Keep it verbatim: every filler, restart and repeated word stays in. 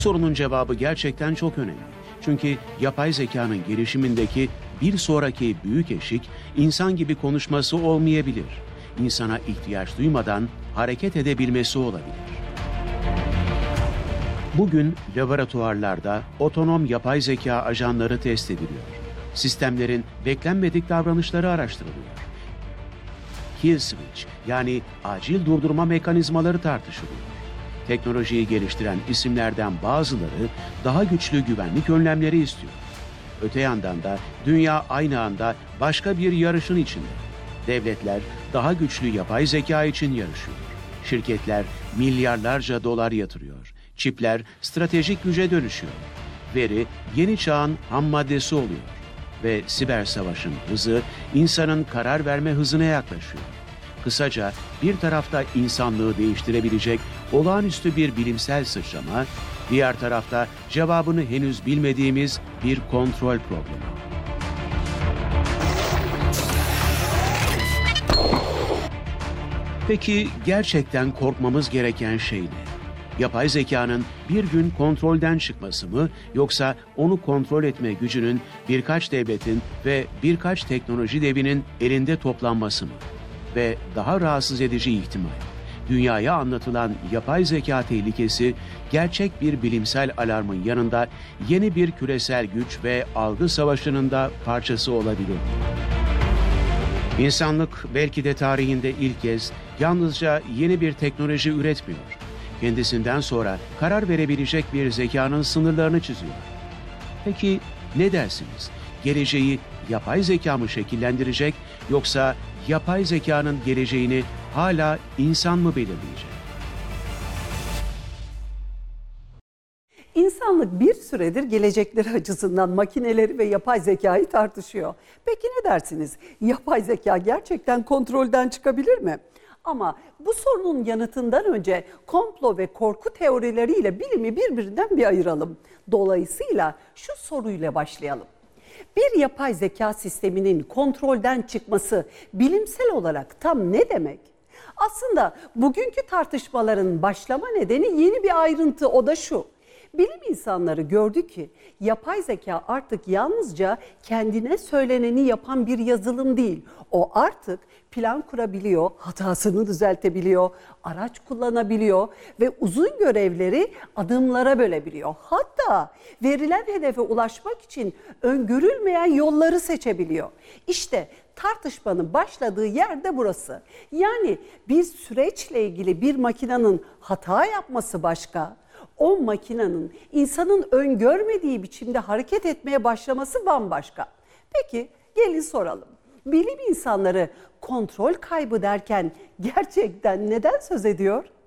Sorunun cevabı gerçekten çok önemli. Çünkü yapay zekanın gelişimindeki bir sonraki büyük eşik insan gibi konuşması olmayabilir. İnsana ihtiyaç duymadan hareket edebilmesi olabilir. Bugün laboratuvarlarda otonom yapay zeka ajanları test ediliyor. Sistemlerin beklenmedik davranışları araştırılıyor. Kill switch yani acil durdurma mekanizmaları tartışılıyor. Teknolojiyi geliştiren isimlerden bazıları daha güçlü güvenlik önlemleri istiyor. Öte yandan da dünya aynı anda başka bir yarışın içinde. Devletler daha güçlü yapay zeka için yarışıyor. Şirketler milyarlarca dolar yatırıyor. Çipler stratejik güce dönüşüyor. Veri yeni çağın ham maddesi oluyor. Ve siber savaşın hızı insanın karar verme hızına yaklaşıyor. Kısaca bir tarafta insanlığı değiştirebilecek olağanüstü bir bilimsel sıçrama, diğer tarafta cevabını henüz bilmediğimiz bir kontrol problemi. Peki gerçekten korkmamız gereken şey ne? Yapay zekanın bir gün kontrolden çıkması mı, yoksa onu kontrol etme gücünün birkaç devletin ve birkaç teknoloji devinin elinde toplanması mı? Ve daha rahatsız edici ihtimal, dünyaya anlatılan yapay zeka tehlikesi gerçek bir bilimsel alarmın yanında yeni bir küresel güç ve algı savaşının da parçası olabilir. İnsanlık belki de tarihinde ilk kez yalnızca yeni bir teknoloji üretmiyor. Kendisinden sonra karar verebilecek bir zekanın sınırlarını çiziyor. Peki ne dersiniz? Geleceği yapay zeka mı şekillendirecek, yoksa yapay zekanın geleceğini hala insan mı belirleyecek? İnsanlık bir süredir gelecekleri açısından makineleri ve yapay zekayı tartışıyor. Peki ne dersiniz? Yapay zeka gerçekten kontrolden çıkabilir mi? Ama bu sorunun yanıtından önce komplo ve korku teorileriyle bilimi birbirinden bir ayıralım. Dolayısıyla şu soruyla başlayalım. Bir yapay zeka sisteminin kontrolden çıkması bilimsel olarak tam ne demek? Aslında bugünkü tartışmaların başlama nedeni yeni bir ayrıntı, o da şu. Bilim insanları gördü ki yapay zeka artık yalnızca kendine söyleneni yapan bir yazılım değil. O artık plan kurabiliyor, hatasını düzeltebiliyor, araç kullanabiliyor ve uzun görevleri adımlara bölebiliyor. Hatta verilen hedefe ulaşmak için öngörülmeyen yolları seçebiliyor. İşte tartışmanın başladığı yer de burası. Yani bir süreçle ilgili bir makinenin hata yapması başka, o makinenin insanın öngörmediği biçimde hareket etmeye başlaması bambaşka. Peki gelin soralım. Bilim insanları kontrol kaybı derken gerçekten neden söz ediyor?